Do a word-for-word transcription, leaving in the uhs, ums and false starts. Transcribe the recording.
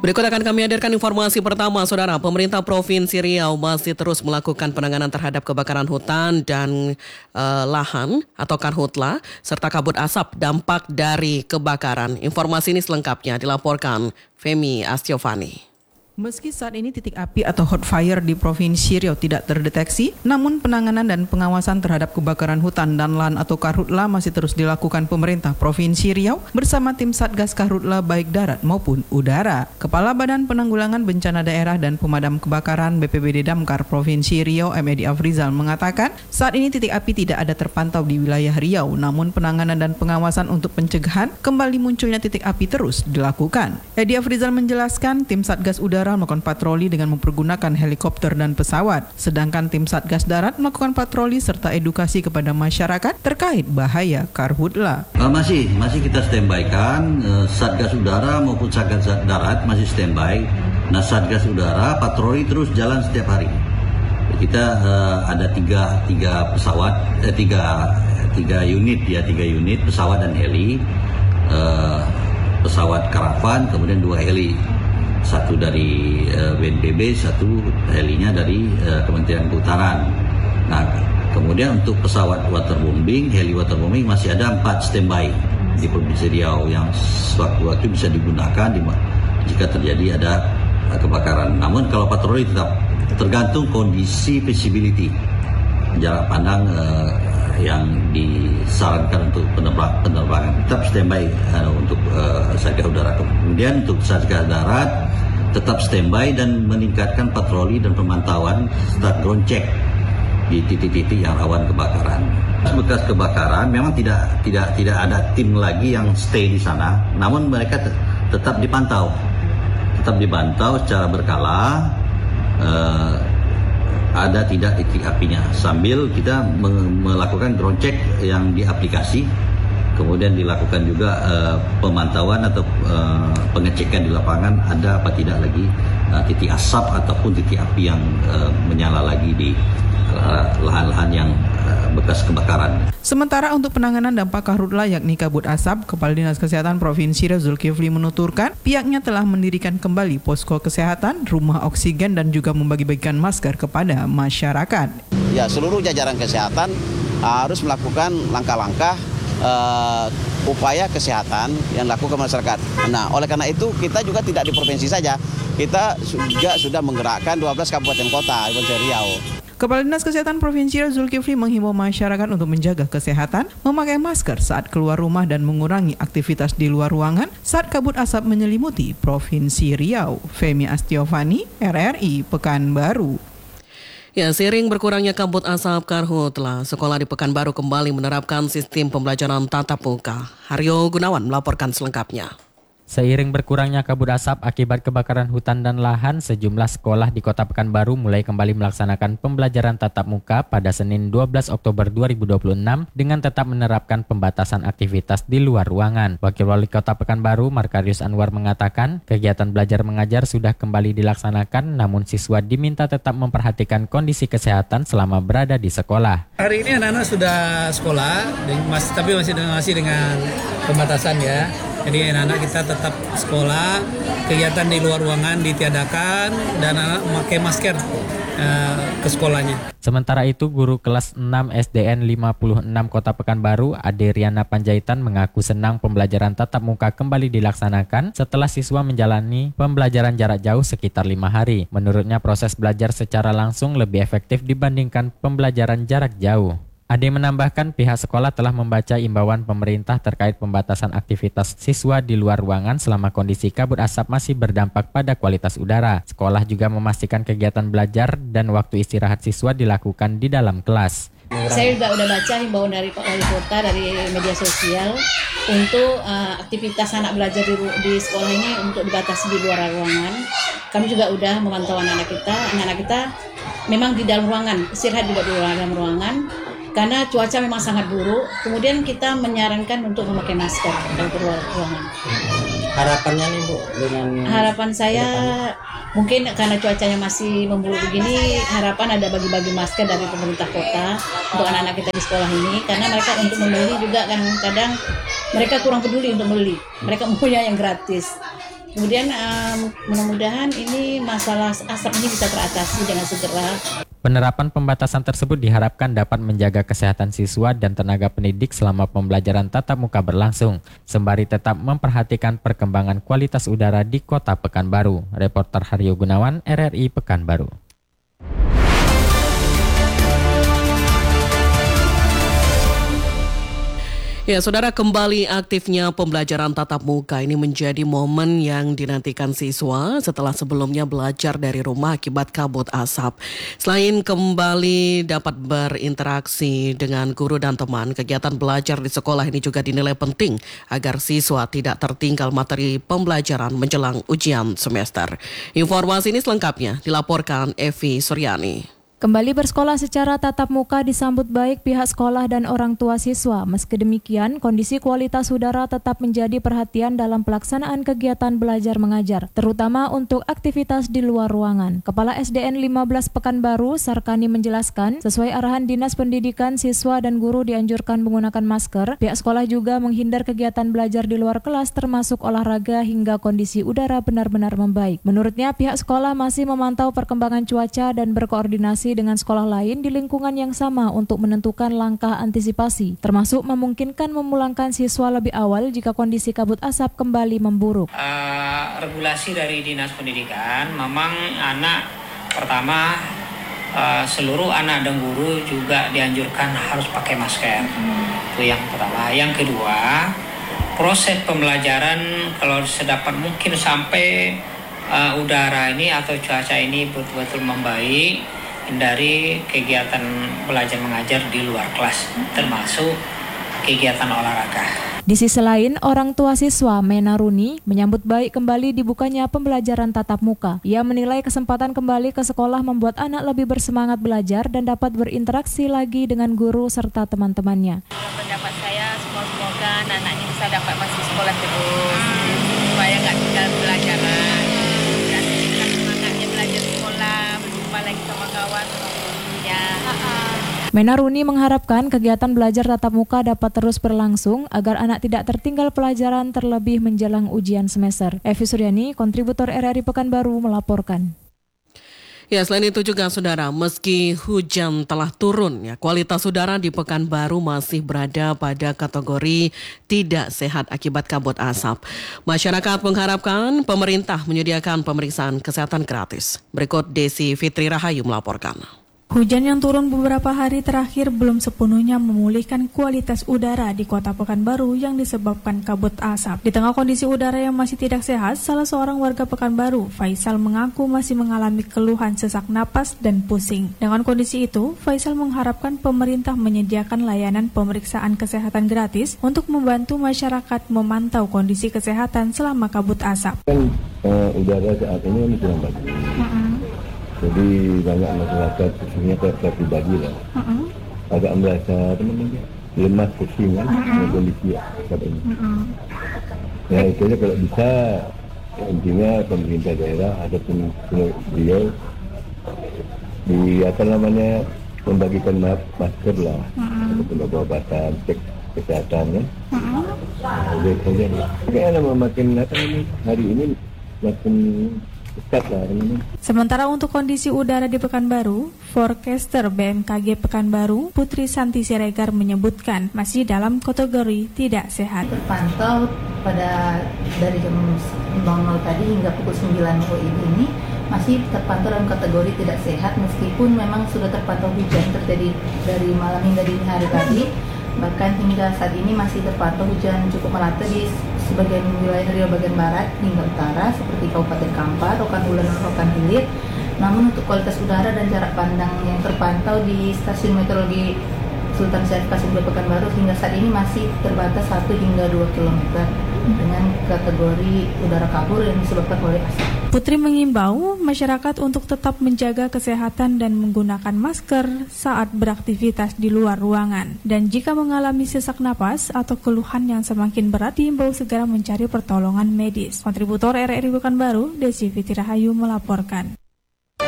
Berikut akan kami hadirkan informasi pertama, Saudara. Pemerintah Provinsi Riau masih terus melakukan penanganan terhadap kebakaran hutan dan uh, lahan atau karhutla serta kabut asap dampak dari kebakaran. Informasi ini selengkapnya dilaporkan Femi Astiovani. Meski saat ini titik api atau hot fire di Provinsi Riau tidak terdeteksi, namun penanganan dan pengawasan terhadap kebakaran hutan dan lahan atau karhutla masih terus dilakukan pemerintah Provinsi Riau bersama tim Satgas Karhutla baik darat maupun udara. Kepala Badan Penanggulangan Bencana Daerah dan Pemadam Kebakaran B P B D Damkar Provinsi Riau M Edi Afrizal mengatakan, saat ini titik api tidak ada terpantau di wilayah Riau, namun penanganan dan pengawasan untuk pencegahan kembali munculnya titik api terus dilakukan. Edi Afrizal menjelaskan, tim Satgas Udara melakukan patroli dengan mempergunakan helikopter dan pesawat, sedangkan tim Satgas Darat melakukan patroli serta edukasi kepada masyarakat terkait bahaya karhutla. Uh, masih, masih kita standby-kan, uh, Satgas Udara maupun Satgas Darat masih standby. Nah, Satgas Udara patroli terus jalan setiap hari. Kita uh, ada tiga, tiga pesawat, eh, tiga, tiga unit ya, tiga unit pesawat dan heli, uh, pesawat karavan, kemudian dua heli. Satu dari uh, B N P B, satu helinya dari uh, Kementerian Kehutanan. Nah, kemudian untuk pesawat waterbombing, heli waterbombing masih ada empat standby di Provinsi Riau yang sewaktu-waktu bisa digunakan di, jika terjadi ada uh, kebakaran. Namun kalau patroli tetap tergantung kondisi visibility, jarak pandang uh, yang disarankan untuk penerbangan, penerbangan tetap standby uh, untuk uh, Satgas Udara. Kemudian untuk Satgas Darat tetap standby dan meningkatkan patroli dan pemantauan serta ground check di titik-titik yang rawan kebakaran. Bekas kebakaran memang tidak tidak tidak ada tim lagi yang stay di sana, namun mereka te- tetap dipantau, tetap dipantau secara berkala. Uh, ada tidak titik apinya, sambil kita melakukan ground check yang di aplikasi, kemudian dilakukan juga uh, pemantauan atau uh, pengecekan di lapangan ada apa tidak lagi uh, titik asap ataupun titik api yang uh, menyala lagi di uh, lahan-lahan yang uh, bekas kebakaran. Sementara untuk penanganan dampak karhutla yakni kabut asap, Kepala Dinas Kesehatan Provinsi Riau Zulkifli menuturkan pihaknya telah mendirikan kembali posko kesehatan, rumah oksigen dan juga membagi-bagikan masker kepada masyarakat. Ya, seluruh jajaran kesehatan harus melakukan langkah-langkah uh, upaya kesehatan yang dilakukan masyarakat. Nah, oleh karena itu kita juga tidak di provinsi saja, kita juga sudah menggerakkan dua belas kabupaten kota di Provinsi Riau. Kepala Dinas Kesehatan Provinsi Riau Zulkifli menghimbau masyarakat untuk menjaga kesehatan, memakai masker saat keluar rumah dan mengurangi aktivitas di luar ruangan saat kabut asap menyelimuti Provinsi Riau. Femi Astiovani, R R I, Pekanbaru. Ya, seiring berkurangnya kabut asap karhutla, sekolah di Pekanbaru kembali menerapkan sistem pembelajaran tatap muka. Haryo Gunawan melaporkan selengkapnya. Seiring berkurangnya kabut asap akibat kebakaran hutan dan lahan, sejumlah sekolah di Kota Pekanbaru mulai kembali melaksanakan pembelajaran tatap muka pada Senin dua belas Oktober dua ribu dua puluh enam dengan tetap menerapkan pembatasan aktivitas di luar ruangan. Wakil Wali Kota Pekanbaru, Markarius Anwar mengatakan, kegiatan belajar mengajar sudah kembali dilaksanakan, namun siswa diminta tetap memperhatikan kondisi kesehatan selama berada di sekolah. Hari ini anak-anak sudah sekolah, tapi masih masih dengan pembatasan ya. Jadi anak-anak kita tetap sekolah, kegiatan di luar ruangan ditiadakan, dan anak memakai masker uh, ke sekolahnya. Sementara itu, guru kelas enam S D N lima puluh enam Kota Pekanbaru, Ade Riana Panjaitan, mengaku senang pembelajaran tatap muka kembali dilaksanakan setelah siswa menjalani pembelajaran jarak jauh sekitar lima hari. Menurutnya, proses belajar secara langsung lebih efektif dibandingkan pembelajaran jarak jauh. Ade menambahkan pihak sekolah telah membaca imbauan pemerintah terkait pembatasan aktivitas siswa di luar ruangan selama kondisi kabut asap masih berdampak pada kualitas udara. Sekolah juga memastikan kegiatan belajar dan waktu istirahat siswa dilakukan di dalam kelas. Saya juga udah baca himbauan dari Pak Wali Kota, dari media sosial untuk uh, aktivitas anak belajar di, di sekolah ini untuk dibatasi di luar ruangan. Kami juga udah memantau anak-anak kita, anak-anak kita memang di dalam ruangan, istirahat juga di dalam ruangan. Karena cuaca memang sangat buruk, kemudian kita menyarankan untuk memakai masker dalam keluar ruangan. Harapannya nih Bu, dengan harapan saya mungkin karena cuacanya masih memburuk begini, harapan ada bagi-bagi masker dari pemerintah kota untuk anak-anak kita di sekolah ini, karena mereka untuk membeli juga kadang-kadang mereka kurang peduli untuk membeli, mereka punya yang gratis. Kemudian um, mudah-mudahan ini masalah asap ini bisa teratasi dengan segera. Penerapan pembatasan tersebut diharapkan dapat menjaga kesehatan siswa dan tenaga pendidik selama pembelajaran tatap muka berlangsung, sembari tetap memperhatikan perkembangan kualitas udara di Kota Pekanbaru. Reporter Haryo Gunawan, R R I Pekanbaru. Ya, saudara, kembali aktifnya pembelajaran tatap muka ini menjadi momen yang dinantikan siswa setelah sebelumnya belajar dari rumah akibat kabut asap. Selain kembali dapat berinteraksi dengan guru dan teman, kegiatan belajar di sekolah ini juga dinilai penting agar siswa tidak tertinggal materi pembelajaran menjelang ujian semester. Informasi ini selengkapnya dilaporkan Evi Suryani. Kembali bersekolah secara tatap muka disambut baik pihak sekolah dan orang tua siswa. Meski demikian, kondisi kualitas udara tetap menjadi perhatian dalam pelaksanaan kegiatan belajar mengajar, terutama untuk aktivitas di luar ruangan. Kepala S D N lima belas Pekanbaru, Sarkani, menjelaskan, sesuai arahan Dinas Pendidikan, siswa dan guru dianjurkan menggunakan masker. Pihak sekolah juga menghindar kegiatan belajar di luar kelas termasuk olahraga hingga kondisi udara benar-benar membaik. Menurutnya, pihak sekolah masih memantau perkembangan cuaca dan berkoordinasi dengan sekolah lain di lingkungan yang sama untuk menentukan langkah antisipasi, termasuk memungkinkan memulangkan siswa lebih awal jika kondisi kabut asap kembali memburuk. Uh, regulasi dari Dinas Pendidikan, memang anak pertama uh, seluruh anak dan guru juga dianjurkan harus pakai masker. Hmm. Itu yang pertama. Yang kedua, proses pembelajaran kalau sedapat mungkin sampai uh, udara ini atau cuaca ini betul-betul membaik, hindari kegiatan belajar mengajar di luar kelas, termasuk kegiatan olahraga. Di sisi lain, orang tua siswa Mena Runi menyambut baik kembali dibukanya pembelajaran tatap muka. Ia menilai kesempatan kembali ke sekolah membuat anak lebih bersemangat belajar dan dapat berinteraksi lagi dengan guru serta teman-temannya. Pendapat saya, semoga anak-anaknya bisa dapat masuk sekolah terus, supaya nggak tinggal pelajaran. Dan tinggal semangatnya belajar sekolah, berjumpa lagi sama kawan. Ya. Mena Runi mengharapkan kegiatan belajar tatap muka dapat terus berlangsung agar anak tidak tertinggal pelajaran terlebih menjelang ujian semester. Evi Suryani, kontributor R R I Pekanbaru, melaporkan. Ya, selain itu juga saudara, meski hujan telah turun, ya, kualitas udara di Pekanbaru masih berada pada kategori tidak sehat akibat kabut asap. Masyarakat mengharapkan pemerintah menyediakan pemeriksaan kesehatan gratis. Berikut Desi Fitri Rahayu melaporkan. Hujan yang turun beberapa hari terakhir belum sepenuhnya memulihkan kualitas udara di Kota Pekanbaru yang disebabkan kabut asap. Di tengah kondisi udara yang masih tidak sehat, salah seorang warga Pekanbaru, Faisal, mengaku masih mengalami keluhan sesak napas dan pusing. Dengan kondisi itu, Faisal mengharapkan pemerintah menyediakan layanan pemeriksaan kesehatan gratis untuk membantu masyarakat memantau kondisi kesehatan selama kabut asap. Kan uh, udara saat ini kurang bagus. Uh-uh. Jadi banyak masyarakat khususnya saya pribadi lah, uh-uh. agak merasa teman-teman lemas pusing kan, uh-uh. kondisi saat ini. Uh-uh. Ya itu aja kalau bisa, intinya pemerintah daerah ataupun beliau di apa namanya membagikan masker lah, uh-uh. ataupun obat-obatan cek kesehatan kan. Uh-uh. Nah, itu aja nih. Kayaknya makin apa namanya hari ini makin Sementara untuk kondisi udara di Pekanbaru, forecaster B M K G Pekanbaru, Putri Santi Siregar, menyebutkan masih dalam kategori tidak sehat. Terpantau pada dari jam nol nol tadi hingga pukul sembilan ini masih terpantau dalam kategori tidak sehat, meskipun memang sudah terpantau hujan terjadi dari malam hingga dini hari tadi. Bahkan hingga saat ini masih terpantau hujan cukup merata di sebagian wilayah Riau bagian barat hingga utara seperti Kabupaten Kampar, Rokan Ulen, dan Rokan Hilir. Namun untuk kualitas udara dan jarak pandang yang terpantau di stasiun meteorologi Sultan Syarif Kasubag Pekanbaru hingga saat ini masih terbatas satu hingga dua kilometer dengan kategori udara kabur yang disebabkan oleh asap. Putri mengimbau masyarakat untuk tetap menjaga kesehatan dan menggunakan masker saat beraktivitas di luar ruangan. Dan jika mengalami sesak napas atau keluhan yang semakin berat, diimbau segera mencari pertolongan medis. Kontributor R R I Pekanbaru, Desi Fitri Rahayu melaporkan.